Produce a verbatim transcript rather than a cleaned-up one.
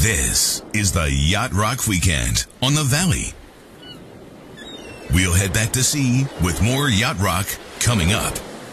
This is the Yacht Rock Weekend on the Valley. We'll head back to sea with more Yacht Rock coming up.